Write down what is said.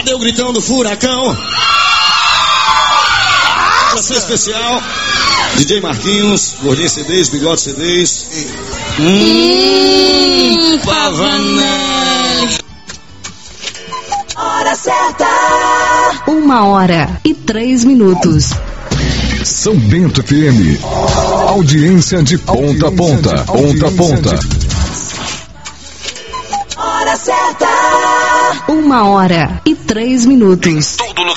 Cadê o gritão do furacão? Abração especial. DJ Marquinhos, Gordinho CDs, Bigode CDs. Pavanete. Hora certa. 1h03. São Bento FM. Audiência de ponta a ponta. Ponta a ponta. Hora certa. 1h03. Tudo